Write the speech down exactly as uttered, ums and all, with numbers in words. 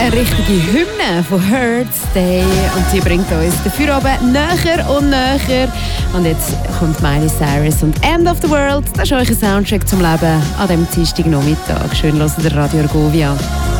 eine richtige Hymne von Hearts Day und sie bringt uns dafür oben näher und näher. Und jetzt kommt Miley Cyrus und End of the World. Das ist euer Soundtrack zum Leben an diesem Dienstagnachmittag. Schön hören der Radio Argovia.